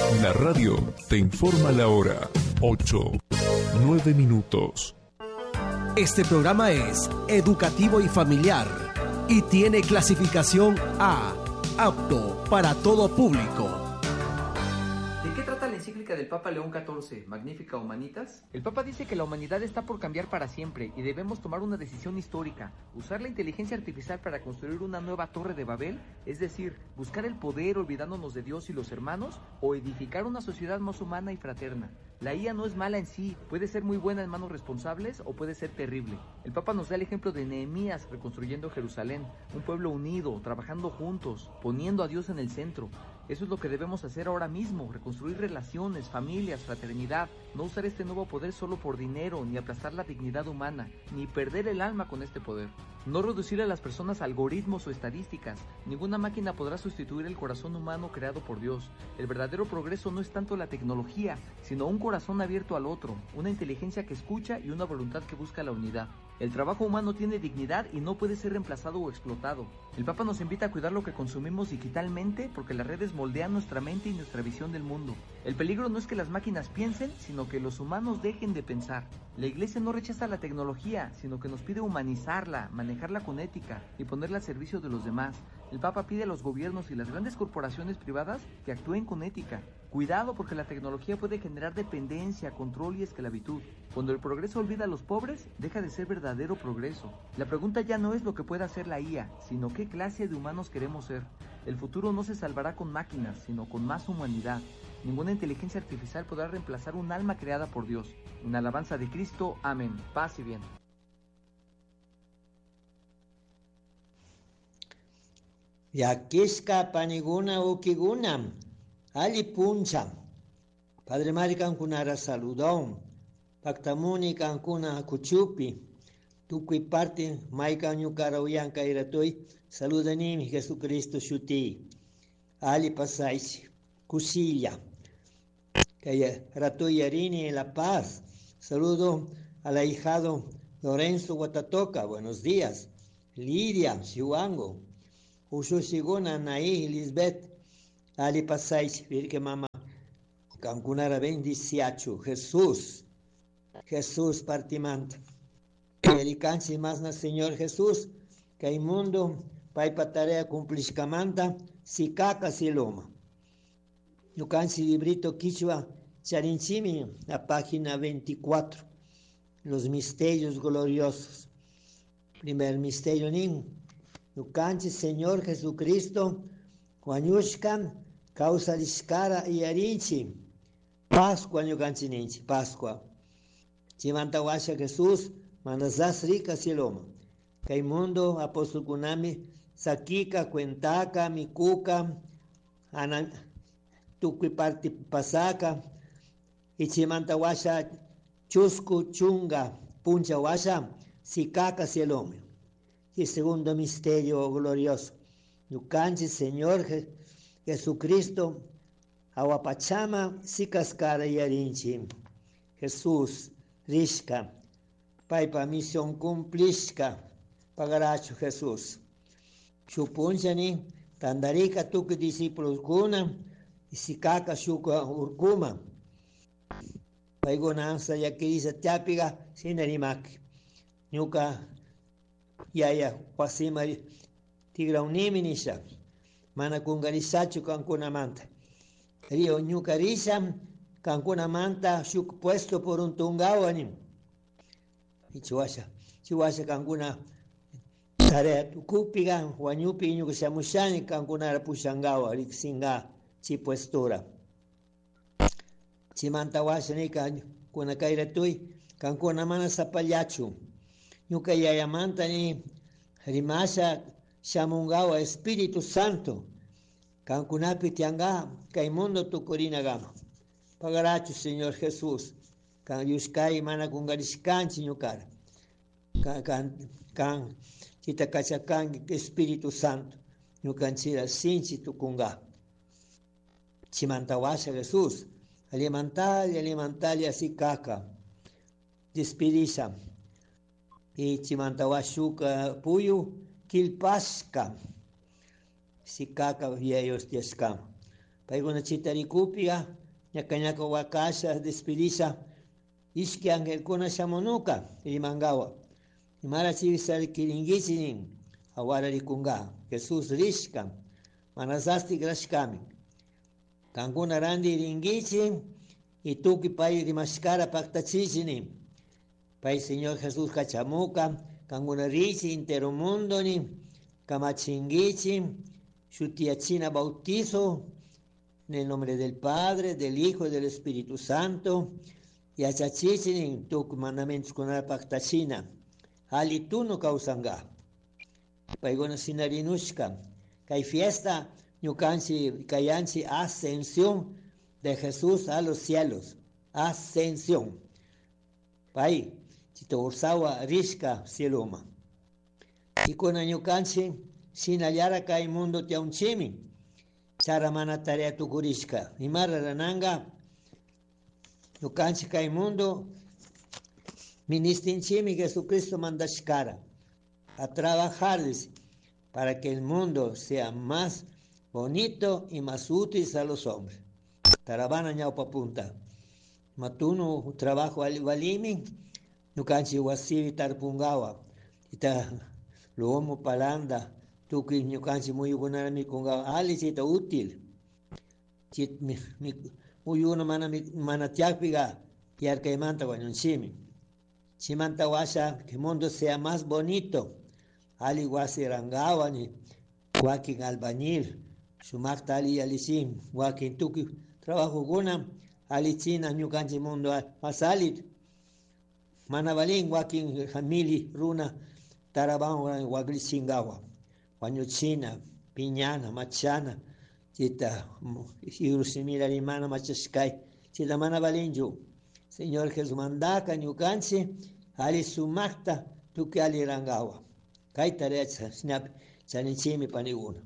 La radio te informa la hora. 8:09. Este programa es educativo y familiar y tiene clasificación A, apto para todo público. ¿De qué trata la encíclica del Papa León XIV, Magnificat Humanitas? El Papa dice que la humanidad está por cambiar para siempre y debemos tomar una decisión histórica, usar la inteligencia artificial para construir una nueva Torre de Babel, es decir, buscar el poder olvidándonos de Dios y los hermanos, o edificar una sociedad más humana y fraterna. La IA no es mala en sí, puede ser muy buena en manos responsables o puede ser terrible. El Papa nos da el ejemplo de Nehemías reconstruyendo Jerusalén, un pueblo unido, trabajando juntos, poniendo a Dios en el centro. Eso es lo que debemos hacer ahora mismo, reconstruir relaciones, familias, fraternidad, no usar este nuevo poder solo por dinero, ni aplastar la dignidad humana, ni perder el alma con este poder. No reducir a las personas a algoritmos o estadísticas. Ninguna máquina podrá sustituir el corazón humano creado por Dios. El verdadero progreso no es tanto la tecnología, sino un corazón abierto al otro, una inteligencia que escucha y una voluntad que busca la unidad. El trabajo humano tiene dignidad y no puede ser reemplazado o explotado. El Papa nos invita a cuidar lo que consumimos digitalmente porque las redes moldean nuestra mente y nuestra visión del mundo. El peligro no es que las máquinas piensen, sino que los humanos dejen de pensar. La Iglesia no rechaza la tecnología, sino que nos pide humanizarla, manejarla con ética y ponerla al servicio de los demás. El Papa pide a los gobiernos y las grandes corporaciones privadas que actúen con ética. Cuidado porque la tecnología puede generar dependencia, control y esclavitud. Cuando el progreso olvida a los pobres, deja de ser verdadero progreso. La pregunta ya no es lo que puede hacer la IA, sino qué clase de humanos queremos ser. El futuro no se salvará con máquinas, sino con más humanidad. Ninguna inteligencia artificial podrá reemplazar un alma creada por Dios. En alabanza de Cristo, amén. Paz y bien. Yakishka paniguna ukiguna, ali puncha. Padre Mari cankunara saludón, pactamuni cancuna cuchupi, tuqui parte maica ñucara uyanca iratoi, saludanimi Jesucristo shuti. Ali pasais, cusilla. Que ratoi arini en La Paz. Saludo al ahijado Lorenzo Guatatoca, buenos días. Lidia, Chihuango. Ususiguna, Anaí, Lisbeth, Ali Pasais, Virgen Mamá, Cancunara bendiciacho, Jesús partimanta. Ele canse más na Señor Jesús, que hay mundo, pai pa tarea cumpliscamanta, si caca si loma. No canse librito Quichua, Charinchimi, la página 24, los misterios gloriosos. Primer misterio nin. Nucanchi Señor Jesucristo, Juanushkan, causa liscara y arinchi. Pascua nucanchi ninchi, Pascua. Chimantawasha Jesús, manazas rica siloma. Caimundo, apóstol Kunami, Sakika, Cuentaca, Mikuka, Tukui parti pasaka, y Chimantawasha Chusku, Chunga, Punchawasha, Sikaka siloma. Y segundo misterio glorioso. Yucanchi, Señor Jesucristo, Aguapachama, Sicascara y Arinchi. Jesús, Rishka, Paipa misión cumplishka, Pagaracho Jesús. Chupunchani, Tandarika, Tuki discípulos Guna, y Sikaka, Shuka, Urkuma. Paigonanza, Yakirisa, Tiapiga, Sinarimak. Nyuka, Yaya, Pasima, Tigra Uniminisha, Manacungarisachu, Cancunamanta. Río Ñucarisha, Cancunamanta, Shuk puesto por un tungawanim. Y Chihuasha, Cancuna, Tarea Tucupiga, Huañupi, Ñucasamushani, Cancunara Pushangawa, Rixinga, Chipuestura. Chimantawashanika, Kunakairatui, Cancunamana Zapayachu. Ñuka yayamanta ni rimasha shamungawa Espíritu Santo. Cancunapi tianga, caimundo tukurina gama. Pagaracho, Señor Jesús. Can yushkai mana kungariskanchi ñukara. Can chitacachacan Espíritu Santo. Ñukanchira sinchi tukunga. Chimantawasha Jesús. Alimental así caca. Despedisha. Y Chimantawashuka Puyu Kilpashka. Sikaka Vieyos Dieskam. paiguna chitarikupia, ñaca wakasha, despedisa, ishki angelkuna shamunuka, irimangawa. Imara chivisal kiringichinin, awara rikunga, Jesús rishkam, manasasti grashkami. Kankuna randi ringichin, y tuki pay rimashkara paktachichinin. Pay Señor Jesús kachamuka, kankuna richi intero mundo ni, kamachingichin, shutiachina bautizo, en el nombre del Padre, del Hijo y del Espíritu Santo, y achachichin, tuk mandamentos con la paktachina. Ali tú no causanga. Paigona sinarinushka. Kay fiesta, ñukanchi, kayanchi, ascensión de Jesús a los cielos. Ascensión. Pai, chito ursawa rishka cieloma. Y con ñukanchi, sinayara kay mundo te unchimi. Charamana tarea tukurishka. Imara rananga, ñukanchi kay mundo, Ministinchimi Jesucristo mandashkara a trabajar para que el mundo sea más bonito y más útil a los hombres. Taravana ñaupa punta. Matuno trabajo al valimi, nukanchi wasivi tarpungawa. Ita luomo palanda, tuki nukanchi muy buena mi kungawa. Ali chita útil. Chit muy uno mana tiakpiga yarka imanta guanyunchimi. Chimantawasha, que el mundo sea más bonito. Ali wasi rangawani, wakin albañil, sumakta ali alisim, wakin tuki, trabajo guna, ali china, ñukanchi mundo asalit. Manabalin, wakin hamili, runa, taraban, wagli chingawa. Waño china, piñana, machana, chita, irusimira limana, machaskai, chita manabalin yo. Señor Jesús mandaka ñukanchi ali sumakta tuki ali rangawa. Kay tarecha snap chanichimi paniguna.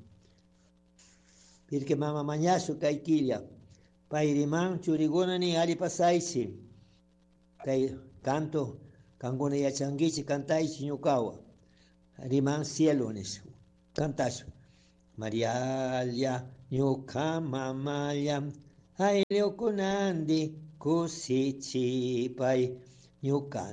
Pirke mama mañasu kay kilya. Pairiman churiguna ni ali pasaichi. Kay canto kanguna yachangichi cantaichi ñukawa. Riman cielones. Cantacho. Marialia ñuka mamaya. Ay kunandi kusichi pai ñuka